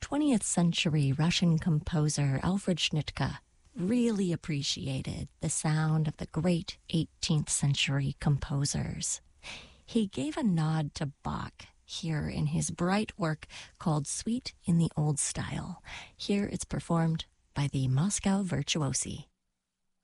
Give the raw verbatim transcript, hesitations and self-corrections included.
twentieth century Russian composer Alfred Schnittke really appreciated the sound of the great eighteenth century composers. He gave a nod to Bach here in his bright work called Suite in the Old Style. Here it's performed by the Moscow Virtuosi.